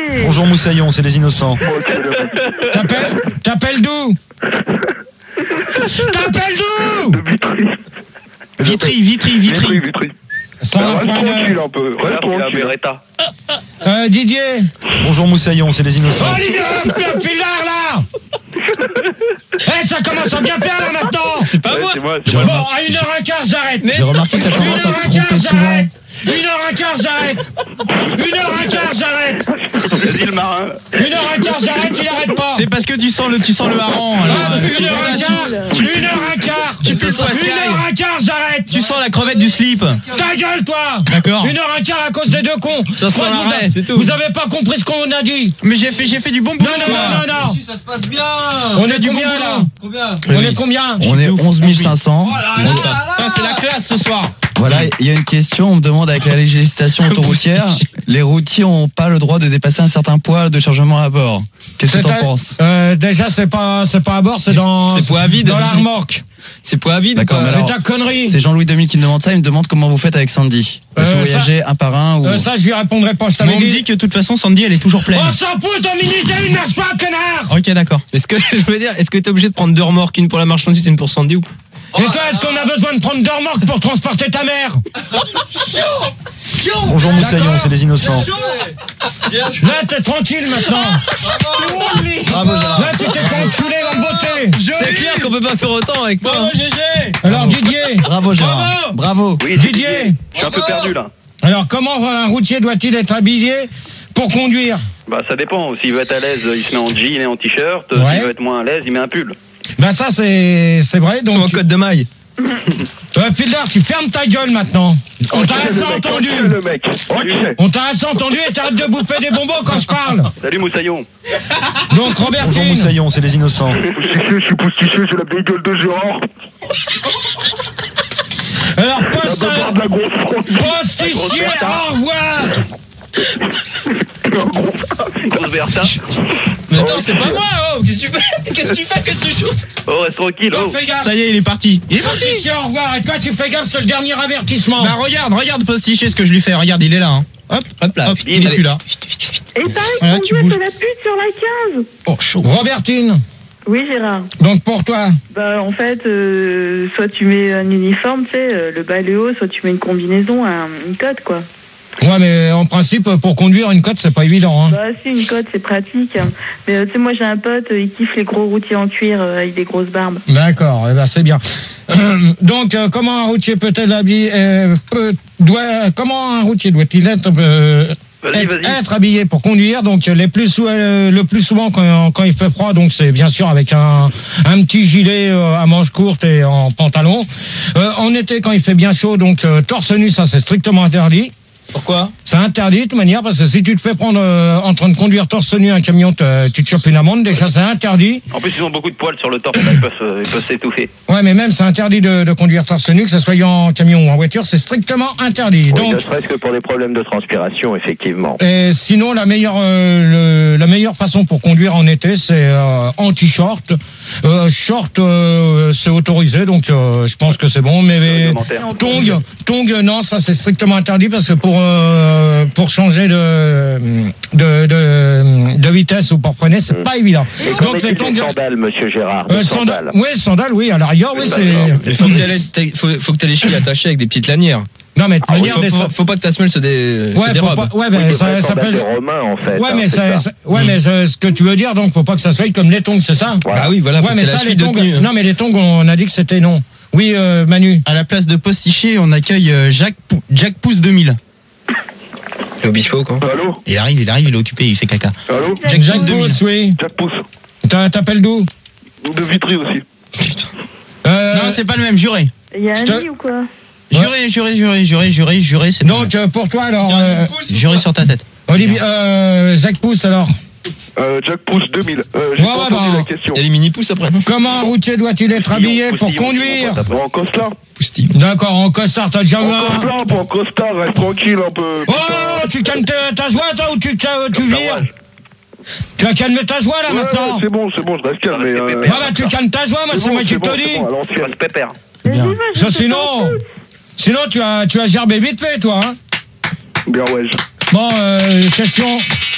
Bonjour Moussaillon, c'est les innocents. T'appelles d'où? T'appelles d'où? De Vitry. Vitry. Sans un Reste point tranquille de... un peu. Reste tranquille. Didier. Bonjour Moussaillon, c'est les innocents. Olivier, filard là. Ça commence à bien faire là maintenant. C'est pas moi. Bon, à 1h15 j'arrête. J'ai remarqué que t'as tendance à te tromper souvent. 1h15 j'arrête. 1h15 j'arrête. Vas-y le marin. 1h15 j'arrête, il arrête pas. C'est parce que tu sens le hareng. Ah, 1h15 Tu fais ça, Sky. 1h15 j'arrête. Tu sens la crevette du slip. Ta gueule toi. D'accord. 1h15 à cause des deux cons. Ça sent l'arrêt, c'est tout. Vous avez pas compris ce qu'on a dit. Mais j'ai fait du bon boulot. Non. Si, ça se passe bien. On est combien là? On est combien? On est 11 500. C'est la classe ce soir. Voilà, il y a une question, on me demande avec la législation autoroutière, les routiers n'ont pas le droit de dépasser un certain poids de chargement à bord. Qu'est-ce que t'en penses? Déjà c'est pas à bord, c'est dans poids à vide. Dans la remorque. C'est poids à vide. D'accord, mais alors, ta connerie. c'est Jean-Louis 2000 qui me demande ça, il me demande comment vous faites avec Sandy. Est-ce que vous voyagez un par un ou... Ça je lui répondrai pas, je t'avais On me dit que de toute façon Sandy elle est toujours pleine. On s'en pousse, Dominique, il marche pas, connard. Ok, d'accord. Est-ce que t'es obligé de prendre 2 remorques, une pour la marchandise et une pour Sandy ou pas? Et toi, est-ce qu'on a besoin de prendre 2 remorques pour transporter ta mère? Bonjour Moussaillon, c'est les innocents. Là, t'es tranquille maintenant. Bravo Gérard. Là, tu t'es fait enculer en beauté. C'est clair qu'on peut pas faire autant avec toi. Bravo GG. Alors, Didier. Bravo Gérard. Bravo. Oui, Didier. Je suis un peu perdu là. Alors, comment un routier doit-il être habillé pour conduire? Bah ça dépend. S'il veut être à l'aise, il se met en jean et en t-shirt. Ouais. S'il veut être moins à l'aise, il met un pull. Ben ça, c'est vrai. En Donc, code de maille. Fildar, tu fermes ta gueule maintenant. On t'a assez entendu. Le mec. Ok. On t'a assez entendu et t'arrêtes de bouffer des bonbons quand je parle. Salut Moussaillon. Donc, Bonjour Robertine. Moussaillon, c'est les innocents. Je suis postiché, j'ai la vieille gueule de Gérard. Alors, De la grosse France. postichier, au revoir. Grosse Bertha. Mais attends, c'est pas moi, oh. Qu'est-ce que tu fais? Qu'est-ce que tu joues? Oh, reste tranquille. Oh. Fais gaffe. Ça y est, il est parti. Postichier, au revoir. Et toi, tu fais gaffe, c'est le dernier avertissement. Bah regarde Postiché ce que je lui fais. Regarde, il est là. Hein. Hop là. Il est plus là. Et pareil, Voilà, tu bouges. de la pute sur la 15. Oh, chaud. Robertine. Oui, Gérard. Donc, pour toi. Bah, en fait, soit tu mets un uniforme, tu sais, le bas et le haut, soit tu mets une combinaison, une cote, quoi. Ouais, mais en principe, pour conduire une cote, c'est pas évident. Hein. Bah, si, une cote, c'est pratique. Mais tu sais, moi, j'ai un pote, il kiffe les gros routiers en cuir avec des grosses barbes. D'accord, eh ben, c'est bien. Donc, comment un routier peut-il habiller comment un routier doit-il être être habillé pour conduire? Donc, le plus souvent quand il fait froid, donc c'est bien sûr avec un petit gilet à manches courtes et en pantalon. En été, quand il fait bien chaud, donc torse nu, ça c'est strictement interdit. Pourquoi? C'est interdit de toute manière parce que si tu te fais prendre en train de conduire torse nu un camion, tu te chopes une amende. Déjà, c'est interdit. En plus, ils ont beaucoup de poils sur le torse. Là, ils peuvent s'étouffer. Ouais, mais même c'est interdit de conduire torse nu, que ce soit en camion ou en voiture, c'est strictement interdit. Oui, Donc, ne serait-ce que pour des problèmes de transpiration, effectivement. et sinon, la meilleure façon pour conduire en été, c'est en t-shirt. Short, c'est autorisé, donc je pense que c'est bon. Mais tongs, non, ça c'est strictement interdit parce que pour changer de vitesse ou pour freiner, c'est pas évident. Donc les tongs, sandales, monsieur Gérard. Sandales. Oui, sandales, oui. À la rigueur, oui, c'est. Il faut que t'aies les chevilles attachées avec des petites lanières. Non, mais de manière faut pas que ta semelle se dérobe. Ouais, mais ça s'appelle des Romains en fait. Ouais, mais mais ce que tu veux dire, donc faut pas que ça soit comme les tongs, c'est ça? Bah oui, voilà. Ouais, mais ça, les tongs. Non, mais les tongs, on a dit que c'était non. Oui, Manu. À la place de Postiché, on accueille Jack Pouce 2000. Obispo, quoi. Allô? Il arrive, il est occupé, il fait caca. Allô? Jack Pouce, oui. Jack Pouce. T'appelles d'où? De Vitry aussi. Putain. Non, c'est pas le même, juré. Il y a un lit ou quoi? Juré, c'est donc pour toi alors juré sur ta tête. Olivier Jack Pouce alors. Jack Pouce 2000. J'ai pas entendu la question. Il y a les mini pouces après. Comment un routier doit-il être habillé pour conduire? En costard. D'accord, en costard, t'as déjà vu un? En costard, reste tranquille un peu. Oh, tu calmes ta joie toi ou tu vires? Tu vas calmer ta joie là maintenant? C'est bon, je reste calme. Ah bah tu calmes ta joie, moi c'est moi qui te le dis. C'est pépère. Ça sinon tu as gerbé vite fait toi hein. Bien ouais. Bon, question